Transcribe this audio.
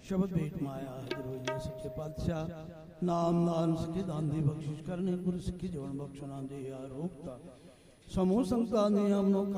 शब्द भेट माया हाजिर होइए सच्चे पातशाह नाम नाम सिक्खी दान दी बख्शिश करने गुरु सिक्खी जीवन बख्शना दे आरोगता समूह संतान ने हमनो